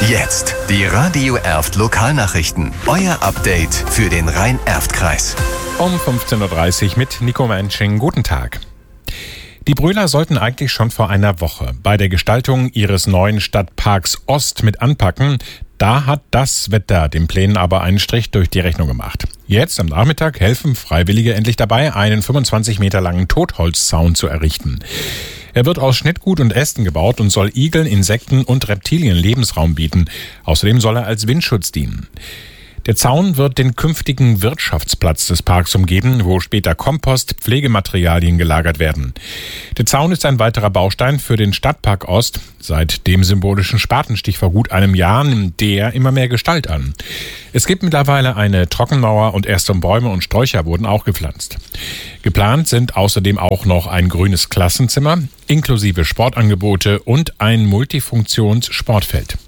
Jetzt die Radio Erft Lokalnachrichten. Euer Update für den Rhein-Erft-Kreis. Um 15.30 Uhr mit Nico Mensching. Guten Tag. Die Brühler sollten eigentlich schon vor einer Woche bei der Gestaltung ihres neuen Stadtparks Ost mit anpacken. Da hat das Wetter den Plänen aber einen Strich durch die Rechnung gemacht. Jetzt am Nachmittag helfen Freiwillige endlich dabei, einen 25 Meter langen Totholzzaun zu errichten. Er wird aus Schnittgut und Ästen gebaut und soll Igeln, Insekten und Reptilien Lebensraum bieten. Außerdem soll er als Windschutz dienen. Der Zaun wird den künftigen Wirtschaftsplatz des Parks umgeben, wo später Kompost, Pflegematerialien gelagert werden. Der Zaun ist ein weiterer Baustein für den Stadtpark Ost. Seit dem symbolischen Spatenstich vor gut einem Jahr nimmt der immer mehr Gestalt an. Es gibt mittlerweile eine Trockenmauer und erste Bäume und Sträucher wurden auch gepflanzt. Geplant sind außerdem auch noch ein grünes Klassenzimmer, inklusive Sportangebote und ein Multifunktions-Sportfeld.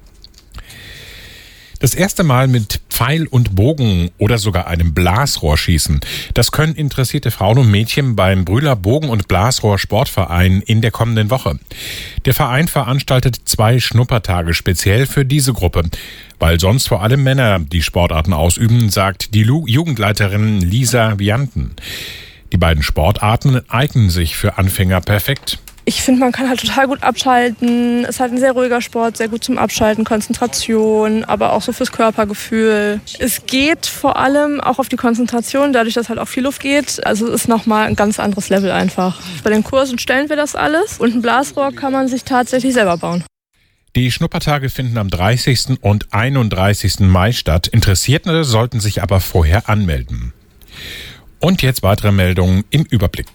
Das erste Mal mit Pfeil und Bogen oder sogar einem Blasrohr schießen. Das können interessierte Frauen und Mädchen beim Brühler Bogen- und Blasrohr-Sportverein in der kommenden Woche. Der Verein veranstaltet 2 Schnuppertage speziell für diese Gruppe. Weil sonst vor allem Männer die Sportarten ausüben, sagt die Jugendleiterin Lisa Vianten. Die beiden Sportarten eignen sich für Anfänger perfekt. Ich finde, man kann halt total gut abschalten. Es ist halt ein sehr ruhiger Sport, sehr gut zum Abschalten, Konzentration, aber auch so fürs Körpergefühl. Es geht vor allem auch auf die Konzentration, dadurch, dass halt auch viel Luft geht. Also es ist nochmal ein ganz anderes Level einfach. Bei den Kursen stellen wir das alles und ein Blasrohr kann man sich tatsächlich selber bauen. Die Schnuppertage finden am 30. und 31. Mai statt. Interessierte sollten sich aber vorher anmelden. Und jetzt weitere Meldungen im Überblick.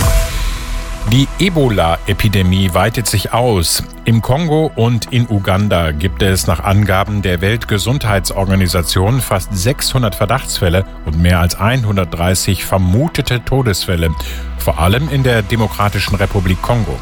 Die Ebola-Epidemie weitet sich aus. Im Kongo und in Uganda gibt es nach Angaben der Weltgesundheitsorganisation fast 600 Verdachtsfälle und mehr als 130 vermutete Todesfälle, vor allem in der Demokratischen Republik Kongo.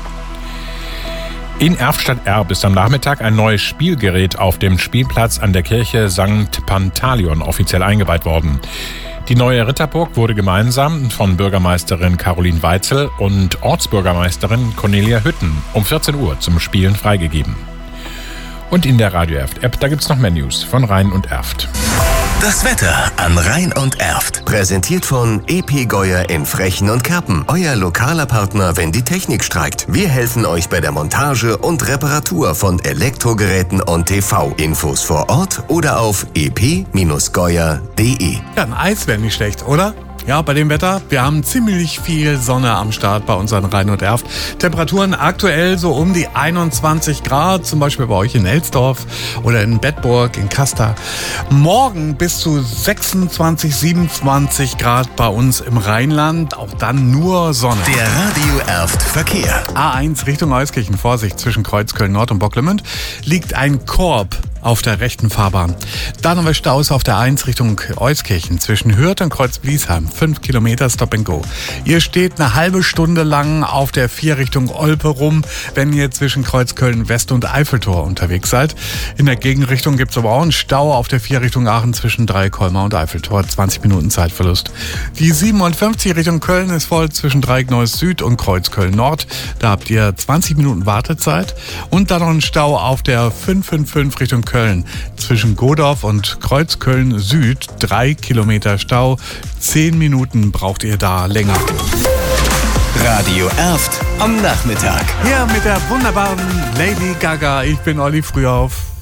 In Erftstadt-Erb ist am Nachmittag ein neues Spielgerät auf dem Spielplatz an der Kirche St. Pantaleon offiziell eingeweiht worden. Die neue Ritterburg wurde gemeinsam von Bürgermeisterin Caroline Weitzel und Ortsbürgermeisterin Cornelia Hütten um 14 Uhr zum Spielen freigegeben. Und in der Radio Erft-App, da gibt's noch mehr News von Rhein und Erft. Das Wetter an Rhein und Erft. Präsentiert von EP Geuer in Frechen und Kerpen. Euer lokaler Partner, wenn die Technik streikt. Wir helfen euch bei der Montage und Reparatur von Elektrogeräten und TV. Infos vor Ort oder auf ep-geuer.de. Ja, ein Eis wäre nicht schlecht, oder? Ja, bei dem Wetter, wir haben ziemlich viel Sonne am Start bei unseren Rhein und Erft. Temperaturen aktuell so um die 21 Grad, zum Beispiel bei euch in Elsdorf oder in Bedburg, in Kasta. Morgen bis zu 26, 27 Grad bei uns im Rheinland, auch dann nur Sonne. Der Radio Erft Verkehr. A1 Richtung Euskirchen, Vorsicht, zwischen Kreuzköln Nord und Bocklemünd liegt ein Korb auf der rechten Fahrbahn. Dann haben wir Staus auf der 1 Richtung Euskirchen zwischen Hürth und Kreuzbliesheim. 5 Kilometer Stop and Go. Ihr steht eine halbe Stunde lang auf der 4 Richtung Olpe rum, wenn ihr zwischen Kreuzköln West und Eiffeltor unterwegs seid. In der Gegenrichtung gibt es aber auch einen Stau auf der 4 Richtung Aachen zwischen Dreikolmar und Eiffeltor. 20 Minuten Zeitverlust. Die 57 Richtung Köln ist voll zwischen Dreieck-Neuss Süd und Kreuzköln Nord. Da habt ihr 20 Minuten Wartezeit. Und dann noch ein Stau auf der 555 Richtung Köln zwischen Godorf und Kreuzköln Süd. 3 Kilometer Stau. 10 Minuten braucht ihr da länger. Radio Erft am Nachmittag. Hier mit der wunderbaren Lady Gaga. Ich bin Olli Frühauf.